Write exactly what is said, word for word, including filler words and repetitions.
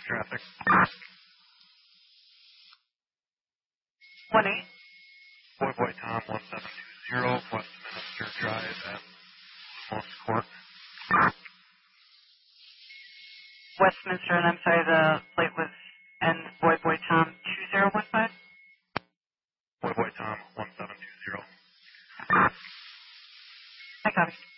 traffic. One eight. Boy Boy Tom, one seven two zero, Westminster Drive at Most Court. Westminster, and I'm sorry, the plate was N Boy Boy Tom two zero one five. Boy Boy Tom, one seven two zero. I copy.